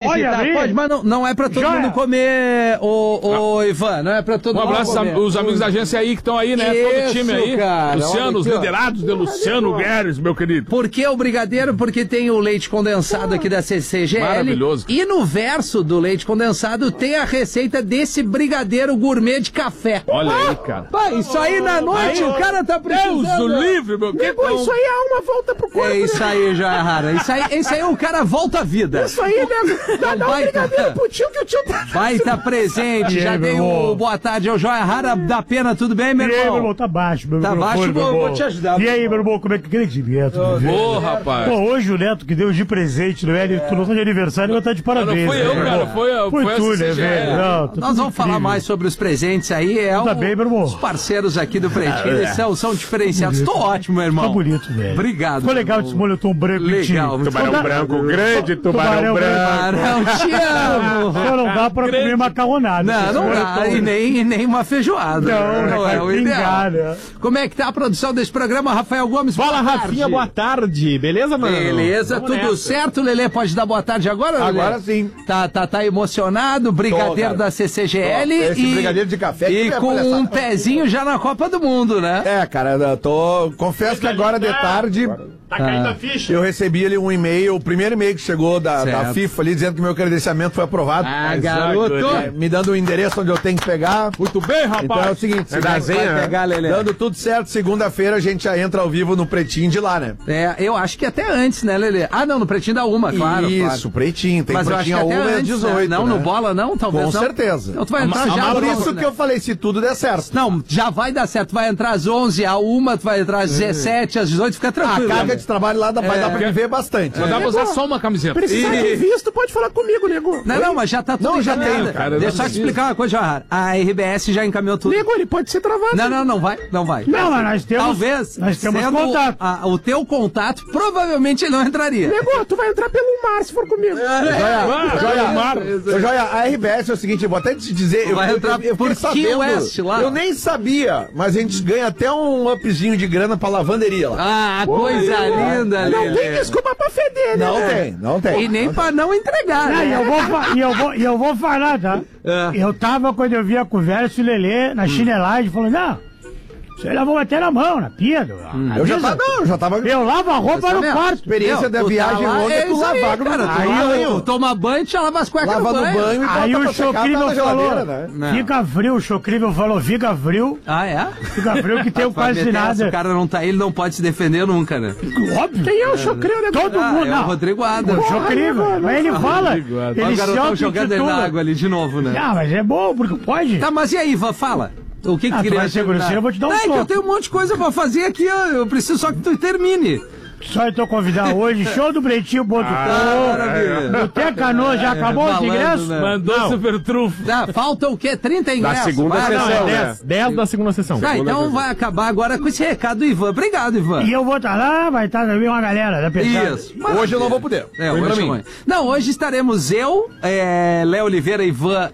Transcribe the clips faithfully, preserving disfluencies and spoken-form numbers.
Pode, tá, pode, mas não, não é pra todo Já mundo é. comer, ô, ô Ivan, não é pra todo Um mundo abraço comer. aos amigos da agência aí que estão aí, né? Todo o Isso, time aí. cara, Luciano, olha os aqui, ó. liderados de Luciano Guedes, meu querido. Por que o brigadeiro? Porque tem o leite condensado aqui da C C G L. Maravilhoso. E no verso do leite condensado tem a receita desse brigadeiro gourmet de café. Olha aí, cara. Pai, isso aí na noite o cara tá precisando. Deus o livre, meu querido. Pô, isso aí é uma volta pro corpo. É isso aí, Joia Rara. Isso aí, isso aí o cara volta à vida. Isso aí, nego. Dá, dá um vai brigadeiro tá- pro tio que o tio tá... Vai estar presente. E Já aí, meu dei irmão? o boa tarde ao Joia Rara da Pena. Tudo bem, meu E aí, meu irmão? irmão, tá baixo, meu Tá irmão. baixo, meu vou- irmão. vou te ajudar, E aí, meu meu irmão, como é que grande Neto? Ô, rapaz. Pô, hoje o Neto que deu de presente, não é? Ele, tu não tá de aniversário, vai estar de parabéns. Não fui eu, né, cara, irmão? foi a- Foi foi a tu, né, C C G L. velho? Não, tá Nós tudo vamos falar incrível. mais sobre os presentes aí. É Tá o- bem, meu irmão? Os parceiros aqui do Pretinho, eles são, são diferenciados. Tô ótimo, meu irmão. Tá bonito, velho. Obrigado. Ficou legal esse moletom branco. Legal, Tinho. muito Tubarão Não dá- branco, grande tubarão, Tubarão branco. Barão, te amo. Só não dá pra comer macarronada. Não, Esse não dá. moletom- E nem, e nem uma feijoada. Não, não vai é o pingar, ideal. né? Como é que tá a produção desse programa, Rafael Gomes? Fala, Boa Rafinha, tarde. boa tarde. Beleza, mano? Beleza, Vamos tudo nessa. certo, Lelê? Pode dar boa tarde agora, Lelê? Agora sim. Tá, tá, tá emocionado, brigadeiro cara. da C C G L Tô. Esse e, brigadeiro de café que e é com palhaçada. um pezinho já na Copa do Mundo, né? É, cara, eu tô. Confesso que agora de tarde Tá caindo a ficha. eu recebi ali um e-mail, o primeiro e-mail que chegou da, da Certo. FIFA ali, dizendo que meu credenciamento foi aprovado. Ah, Exato. garoto. É, me dando o endereço onde eu tenho que pegar. Muito bem, rapaz. Então é o seguinte, É da vai Zenha, né? pegar, Lelê. dando tudo certo, segunda-feira a gente já entra ao vivo no Pretinho de lá, né? É, eu acho que até antes, né, Lelê? Ah, não, no Pretinho da Uma, claro. Isso, claro. Pretinho, tem Mas eu acho que Pretinho a até uma e antes, dezoito. né? Não, né? no Bola não, talvez Com não. certeza. Então tu vai entrar Mas- já. Por no- isso que eu falei, se tudo der certo. Não, já vai dar certo. Vai entrar às onze, a uma, tu vai entrar às dezessete, às dezoito, fica A tranquilo. carga né? de trabalho lá dá- vai É. dar pra viver bastante. Só dá pra usar só uma camiseta. Precisar de visto, pode falar comigo, nego. Não, não, mas já tá tudo Não, já encaminhado. tenho, cara, eu Deixa eu não só te explicar uma coisa, João. A R B S já encaminhou tudo. Nego, ele pode ser travado. Não, não, não vai, não vai. Não, mas nós temos. Talvez, Nós temos sendo contato. a- o teu contato, provavelmente ele não entraria. Nego, tu vai entrar pelo mar se for comigo. Joia, Joia, Ô, Joia, a R B S é o seguinte, eu vou até te dizer, eu, Vai eu, entrar eu, eu por fiquei Key sabendo, West lá. eu nem sabia, mas a gente ganha até um upzinho de grana pra lavanderia lá. Ah, coisa linda, Não tem Lelê. desculpa pra feder, né? Não tem, não tem. E nem pra não entregar, Não, e né? eu vou, fa- e eu vou, e eu vou falar, tá? É. Eu tava, quando eu vi a conversa, o Lelê na chinelagem, falou, não, você lavou até na mão, na pia. do- a Eu já camisa. tava, não, eu já tava... Eu lavo a roupa no Meu, quarto. experiência Meu, da tu viagem tá lá, longa é é tu isso aí, lavar no cara, tu aí lava- eu tu toma banho, te lava as cuecas lava no banho e Aí bota o pra secar, tá Chocrível na falou, geladeira, né? Não. fica frio, o Chocrível falou, fica frio, Ah, é? fica frio que tem Pra quase meter essa, nada. O cara não tá aí, ele não pode se defender nunca, né? Óbvio. Quem é o chocreiro, nego? Todo Ah, mundo, é o não. Rodrigo Adams. O Chocrível, mas ele fala, Olha ele o se garotão jogando ele na auto-intitula. água ali de novo, né? Ah, mas é bom, porque pode. Tá, mas e aí, Ivan, fala. O que que Ah, tu tu queria vai ser terminar? grosseiro, eu vou te dar um Não, é que eu soco. tenho um monte de coisa pra fazer aqui, ó. Eu preciso só que tu termine. Só eu tô convidando hoje, show do Pretinho ponto com. Maravilha. Boteco Canoa, já acabou os Malandro, ingressos? né? Mandou Não. super trufo. Tá, falta o quê? trinta ingressos? Da segunda Vai, sessão, não, é né? dez. dez da segunda sessão. Tá, então vai acabar agora com esse recado do Ivan. Obrigado, Ivan. E eu vou estar lá, vai estar também uma galera da pesada. Isso. Hoje eu não vou poder. É, Foi pra hoje mim. não. Não, hoje estaremos eu, é, Léo Oliveira, Ivan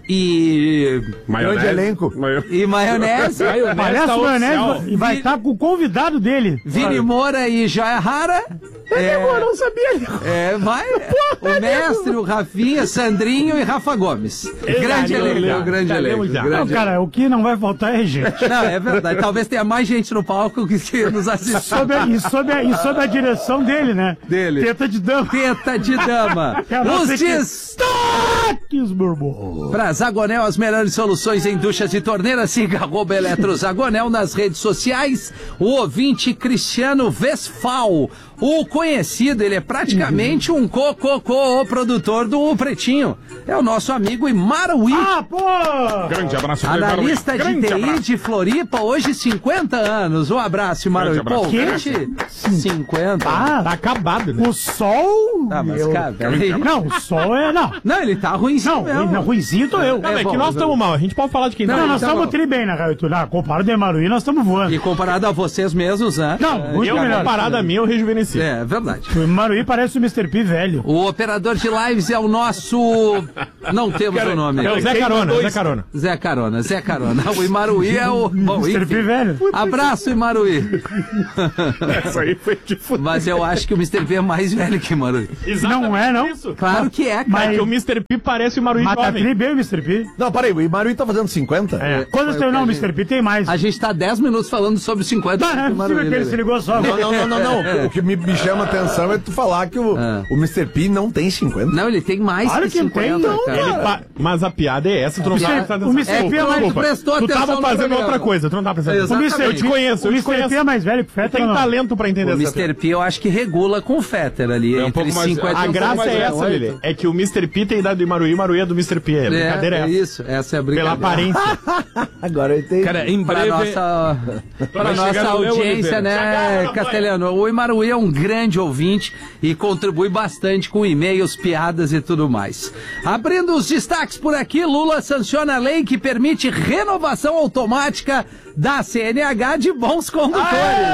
e. Grande elenco. e Maionese. Parece tá o oficial. Maionese e vai Vi- estar com o convidado dele. Vini Moura e Joia Rara. Nego, eu não sabia, nego. É, vai. O mestre, o Rafinha, Sandrinho e Rafa Gomes. Grande valeu, elenco, valeu. grande Valeu, elenco. já. Não, grande cara, o que não vai faltar é gente. Não, é verdade. Talvez tenha mais gente no palco que, que nos assiste. Sob a, e, sob a, e sob a direção dele, né? Dele. Teta de dama. Teta de dama. É a nossa Os equipe. destaques meu irmão. para Zagonel, as melhores soluções em duchas e torneiras. Siga arroba Eletrozagonel nas redes sociais. O ouvinte Cristiano Vesfal, o conhecido, ele é praticamente um cococô, o produtor do Pretinho. É o nosso amigo Imaruí. Ah, pô! Grande abraço pro Analista de Grande T I abraço. de Floripa, hoje cinquenta anos. Um abraço, Imaruí. Grande abraço. Pô, gente, cinquenta. Ah, Tá acabado, né? o sol... Ah, mas, meu- cara, peraí. Não, o sol é... Não. Não, ele tá ruimzinho Não, mesmo. não, ruimzinho tô eu. Não, é, bom, que nós estamos mal, a gente pode falar de quem Não, tá não, mal. nós tá estamos bom. tri bem, na real. Tu, ah, comparado de Maruí, nós estamos voando. E comparado a vocês mesmos, né? Não, muito Eu, melhor. comparado a mim, eu rejuvenesci. É, verdade. O Maruí parece o mister P velho. O operador de lives é o nosso... Não temos o nome. É o Zé Carona, Zé Carona. Zé Carona, Zé Carona. O Imaruí é o... Bom, mister P enfim. velho. Abraço, Imaruí. Isso aí foi de fuder. Mas eu acho que o mister P é mais velho que o Imaruí. Exatamente Não é, não. Isso. Claro que é, cara. Mas- É que o mister P parece o Maruí Mas tá jovem. tri bem o mister P. Não, peraí, o Maruí tá fazendo cinquenta? É. Quantos tem? Não, o mister P tem mais. A gente tá dez minutos falando sobre cinquenta Ah, é do possível Imaruí, que ele né? se ligou só. Não, não, não, não, não. O que me, me chama a atenção é tu falar que o, Ah. o mister P não tem cinquenta. Não, ele tem mais Claro que que cinquenta, tem, não, cara. Ele pa- Mas a piada é essa, tu não Mister- tava prestando o atenção. mister P é Ô, mais- desculpa. prestou Tu atenção tava no fazendo programa. outra coisa, tu não tava prestando atenção. O mister Eu te conheço, o eu te mister P conheço. é mais velho que o Fetter, Tem ou não? talento pra entender O essa mister P eu acho que regula com o Fetter ali, É um entre pouco mais- cinquenta A e graça mais é velho, essa, oito. Lili. É que o mister P tem a idade do Imaruí, o Imaruí é do mister P. É, brincadeira é É, é essa. isso, essa é a Pela brincadeira. aparência. Agora eu entendi. Cara, em Pra breve... nossa, pra Vai nossa chegar no Léo audiência, Oliveira. né, Chegaram, Castelhano? O Imaruí é um grande ouvinte e contribui bastante com e-mails, piadas e tudo mais. Abrindo os destaques por aqui, Lula sanciona a lei que permite renovação automática da C N H de bons condutores.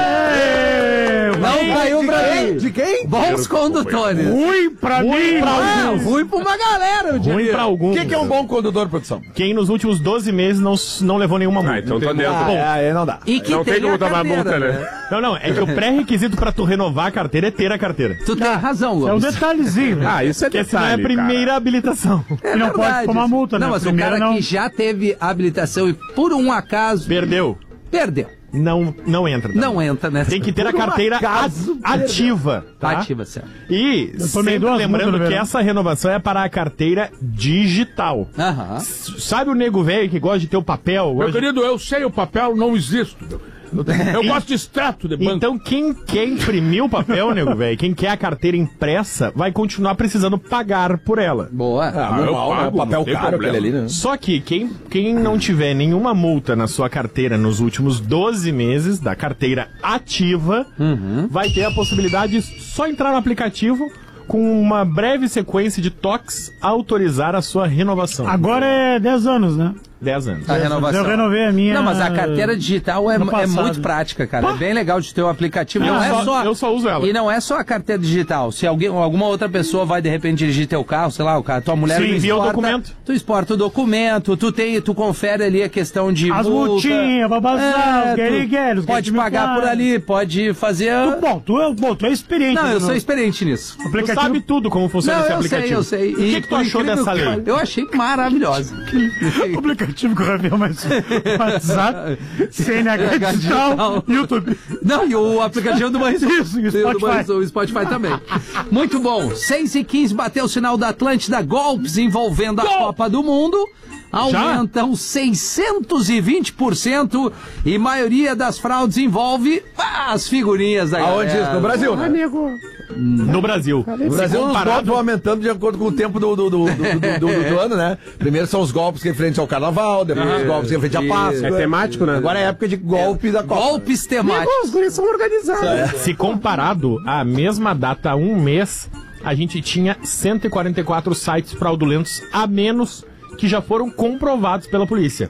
Não caiu pra mim. De quem? Bons condutores. Ruim pra mim. Ah, ruim pra uma galera, eu Ruim diria. pra O alguns. que, que é um bom condutor, produção? Quem nos últimos doze meses não, não levou nenhuma multa. Ah, então tô dentro. Ah, Bom, é, não dá. E que não tem tem como a tomar carteira, multa, né? né? Não, não, é que o pré-requisito pra tu renovar a carteira é ter a carteira. Tu tem razão, É um Gomes. detalhezinho. né? Ah, isso é Porque senão é a detalhe, primeira habilitação. E não pode tomar multa, né? Não, mas Primeiro o cara não. que já teve habilitação e por um acaso Perdeu. perdeu. Não, não entra. tá? Não entra nessa. Tem que ter a carteira acaso, a- ativa. Tá? Ativa, certo. E tomei sempre duas multas lembrando no que verão. essa renovação é para a carteira digital. Aham. S- Sabe o nego velho que gosta de ter o papel? Meu Hoje- querido, eu sei o papel, não existo. Eu, eu gosto de extrato de banco. Então, quem quer imprimir o papel, nego velho, quem quer a carteira impressa, vai continuar precisando pagar por ela. Boa. Ah, eu normal, né? pago, Papel não tem caro problema. aquele ali, né? Só que quem, quem não tiver nenhuma multa na sua carteira nos últimos doze meses, da carteira ativa, vai ter a possibilidade de só entrar no aplicativo com uma breve sequência de toques autorizar a sua renovação. Agora é dez anos, né? dez anos. A renovação. Eu renovei a minha. Não, mas a carteira digital é, no é passado. muito prática, cara. É bem legal de ter o aplicativo. Eu Não é só- só, eu só uso ela. E não é só a carteira digital. Se alguém, alguma outra pessoa vai de repente dirigir teu carro, sei lá, o cara, tua mulher Sim, tu envia o exporta- documento. Tu exporta o documento, tu tem, tu confere ali a questão de As multa. multinhas, babazar, os tu guerigueiros, os pode que me pagar pagam. por ali, pode fazer. Tu, bom, tu, é- bom, tu é experiente. Não, eu no sou experiente nisso. Tu aplicativo. sabe tudo como funciona Não, esse eu aplicativo. sei, eu sei. O que, que tu achou dessa lei? Eu achei maravilhosa. O aplicativo que eu revi, mas WhatsApp, C N H digital, Digital. YouTube. Não, e o aplicativo do Banrisul. Isso, e o Tem o do Spotify. Banrisul, o Spotify também. Muito bom. seis e quinze bateu o sinal da Atlântida. Golpes envolvendo a Copa do Mundo aumentam seiscentos e vinte por cento e maioria das fraudes envolve ah, as figurinhas da Aonde galera. isso? No Brasil, né? Nego. No Brasil. No Brasil, os comparado- golpes vão aumentando de acordo com o tempo do, do, do, do, do- do- do ano, né? Primeiro são os golpes referentes ao carnaval, depois os golpes referentes à Páscoa. É temático, né? Agora é época de golpe da Copa. Golpes temáticos. Nego, os guris são organizados. Se comparado à mesma data há um mês, a gente tinha cento e quarenta e quatro sites fraudulentos a menos que já foram comprovados pela polícia.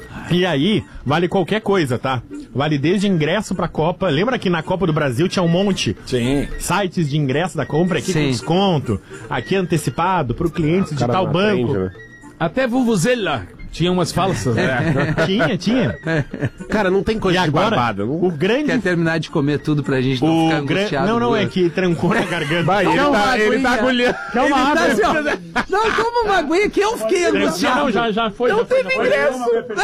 E aí, vale qualquer coisa, tá? Vale desde ingresso pra Copa. Lembra que na Copa do Brasil tinha um monte? Sim. Sites de ingresso da compra aqui Sim. com desconto, aqui antecipado pro cliente de Cara, tal não banco. aprende, né? Até Vuvuzela tinha umas falsas, né? Tinha, tinha. Cara, não tem E coisa de agora, barbada. Não... o grande... Quer terminar de comer tudo pra gente não ficar O gran... angustiado. Não, não, é Duas. que trancou na garganta. Vai, ele, Não, tá, ele tá aguinha. agulhando. Quer uma Ele tá água? assim, ó. Não, toma uma aguinha que eu fiquei Não, angustiado. não, já, já foi. Não Teve ingresso.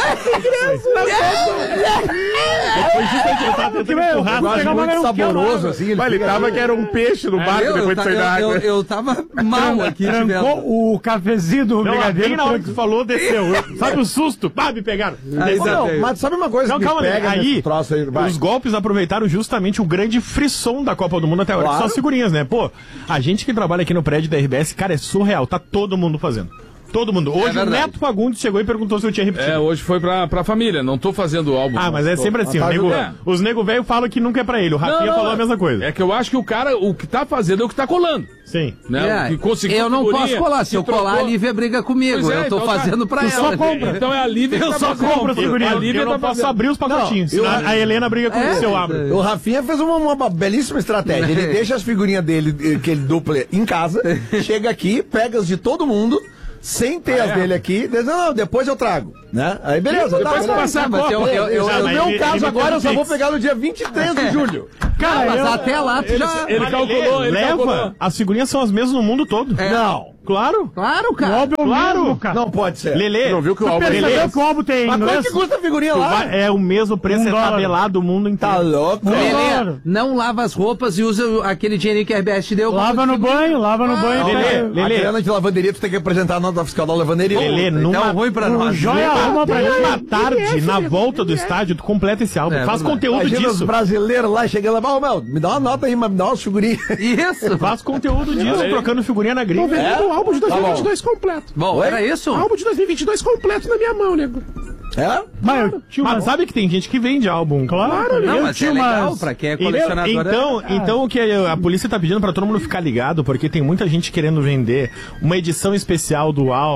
Foi justamente eu tava tentando empurrar. Eu acho pegar uma muito garrafa, saboroso, assim. Mas ele tava que era um peixe no barco Eu, eu, depois de ta- sair da eu, água. eu, eu tava mal aqui. tivendo- Trancou o cafezinho do Não, brigadeiro. bem na hora que tu falou, desceu. Eu- Sabe o susto? Pá, me pegaram. Desceu. Não, mas sabe uma coisa Não, que calma, me pega aí, nesse troço aí? Vai. os golpes aproveitaram justamente o grande frisson da Copa do Mundo até agora, que Claro. são as figurinhas, né? Pô, a gente que trabalha aqui no prédio da R B S, cara, é surreal, tá todo mundo fazendo. Todo mundo. Hoje o verdade. Neto Fagundes chegou e perguntou se eu tinha repetido. É, hoje foi pra, pra família, não tô fazendo álbum. Ah, não. mas é Tô- sempre assim. tá o nego, ajudando. os nego velho falam que nunca é pra ele. O Rafinha Não, não, falou a mesma coisa. É que eu acho que o cara, o que tá fazendo é o que tá colando. Sim. Né? O É, que conseguiu eu não figurinha, posso colar. Se que eu colar, trocou- a Lívia briga comigo. Pois é, eu tô então tá. fazendo pra Tu ela. só compra. Então é a Lívia Eu que tá só fazendo. compro figurinha. A Eu, Lívia eu não tá posso fazendo. abrir os pacotinhos. Não, eu- senão a Helena briga comigo É, se eu abro. O Rafinha fez uma, uma belíssima estratégia. Ele deixa as figurinhas dele, eh, que ele dupla em casa, chega aqui, pega as de todo mundo, sem ter as dele aqui, diz, não, não, depois eu trago. Né? Aí beleza, Depois tá, que tá, passar tá, a mas Copa. eu- eu- eu- Já, No mas meu ele- caso ele agora, eu só fez vou Pix. pegar no dia vinte e três de julho. Cara, Cara, mas eu- até lá tu já... Ele calculou, ele Leva, calculou. as figurinhas são as mesmas no mundo todo. Não, Claro. Claro, O cara. álbum é o Claro. mesmo, cara. não pode ser. Lelê, Não viu que o Tu álbum percebeu Lelê, que o álbum tem Mas quanto inglês? que custa a figurinha tu lá? vai- é o mesmo preço, Um é dólar. tabelado o mundo inteiro. Tá louco? Lelê, Lelê, não lava as roupas e usa aquele dinheirinho que a R B S te deu. Lava no banho, lava no banho. Lelê, pega- A Lelê. grana de lavanderia, tu tem que apresentar a nota fiscal da lavanderia. Lelê, numa, Então ruim pra O nós. joia arruma pra numa ele. tarde, na volta do estádio, tu completa esse álbum. É, Faz verdade. conteúdo Imagina os disso. brasileiros lá chegando lá, ô meu, me dá uma nota aí, mas me dá uma figurinha. Isso. Faz conteúdo disso, Aí. trocando figurinha na gringa. É? O álbum de dois mil e vinte e dois completo. Bom, era isso? O álbum de dois mil e vinte e dois completo na minha mão, nego. É? Mas eu tinha Mas uma... sabe que tem gente que vende álbum. Claro, Não, eu mas tinha é legal umas... pra quem é Então, colecionador. então, então o que a polícia tá pedindo pra todo mundo ficar ligado, porque tem muita gente querendo vender uma edição especial do álbum.